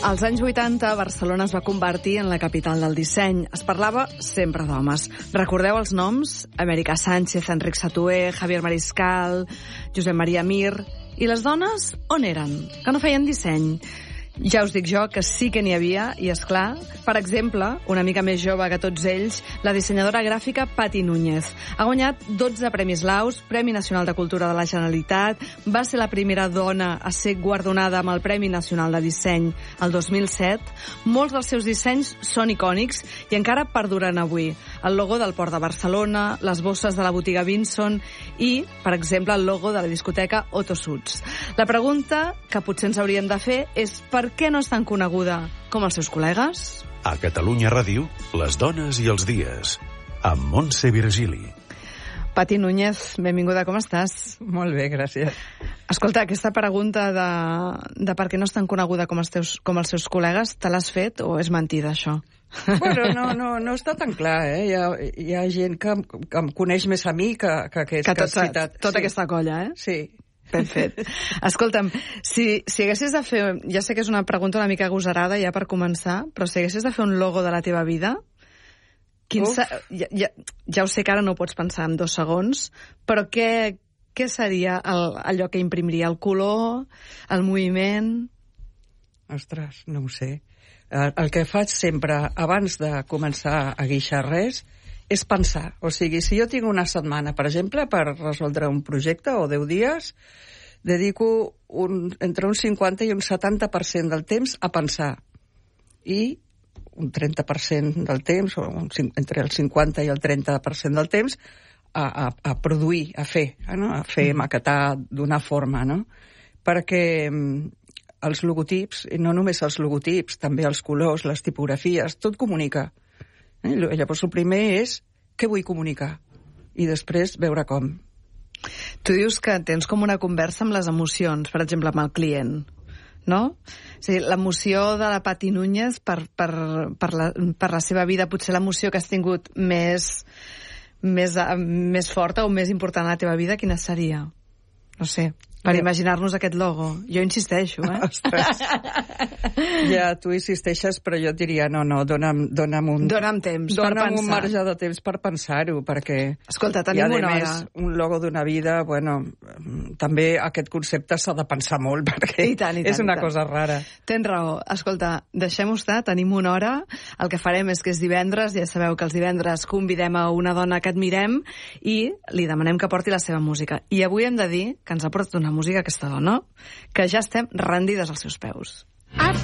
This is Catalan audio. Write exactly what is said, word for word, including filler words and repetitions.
Als anys vuitanta, Barcelona es va convertir en la capital del disseny. Es parlava sempre d'homes. Recordeu els noms? Amèrica Sánchez, Enric Satué, Javier Mariscal, Josep Maria Mir. I les dones, on eren? Que no feien disseny. Ja us dic jo que sí que n'hi havia, i és clar, per exemple, una mica més jove que tots ells, la dissenyadora gràfica Pati Núñez. Ha guanyat dotze Premis Laus, Premi Nacional de Cultura de la Generalitat, va ser la primera dona a ser guardonada amb el Premi Nacional de Disseny el dos mil set. Molts dels seus dissenys són icònics i encara perduren avui. El logo del Port de Barcelona, les bosses de la botiga Vinson i, per exemple, el logo de la discoteca Otto Suds. La pregunta que potser ens hauríem de fer és per què no és tan coneguda com els seus col·legues? A Catalunya Ràdio, les dones i els dies, amb Montse Virgili. Pati Núñez, benvinguda, com estàs? Molt bé, gràcies. Escolta, aquesta pregunta de, de per què no és tan coneguda com els, teus, com els seus col·legues, te l'has fet o és mentida, això? Bueno, no, no, no està tan clar, eh? Hi ha, hi ha gent que, que em coneix més a mi que, que aquest que, que tot, has citat. Tota sí. aquesta colla, eh? Sí. Ben fet. Escolta'm, si, si haguessis de fer... Ja sé que és una pregunta una mica agosarada ja per començar, però si haguessis de fer un logo de la teva vida, quin sa... ja, ja, ja ho sé que ara no ho pots pensar en dos segons, però què, què seria el, allò que imprimiria? El color? El moviment? Ostres, no ho sé. El, el que faig sempre, abans de començar a guixar res, és pensar. O sigui, si jo tinc una setmana, per exemple, per resoldre un projecte o deu dies, dedico un, entre un cinquanta i un setanta per cent del temps a pensar. I un trenta per cent del temps, o un, entre el cinquanta i el trenta per cent del temps, a, a, a produir, a fer, no? A fer, maquetar, donar forma, no? Perquè els logotips, i no només els logotips, també els colors, les tipografies, tot comunica. Eh? Llavors el primer és què vull comunicar i després veure com. Tu dius que tens com una conversa amb les emocions, per exemple, amb el client, no? O sigui, l'emoció de la Pati Núñez per, per, per, la, per la seva vida, potser l'emoció que has tingut més, més, més forta o més important a la teva vida, quina seria? No sé, per imaginar-nos aquest logo. Jo insisteixo, eh? Ostres. Ja, tu insisteixes, però jo et diria, no, no, dona'm, dona'm un... Dona'm temps dona'm per pensar. un marge de temps per pensar-ho, perquè... Escolta, tenim una hora. Més, un logo d'una vida, bueno, també aquest concepte s'ha de pensar molt, perquè I tant, i tant, és una i tant. cosa rara. Tens raó. Escolta, deixem-ho estar, tenim una hora. El que farem és que és divendres, ja sabeu que els divendres convidem a una dona que admirem i li demanem que porti la seva música. I avui hem de dir que ens ha portat una música aquesta dona, que ja estem rendides als seus peus.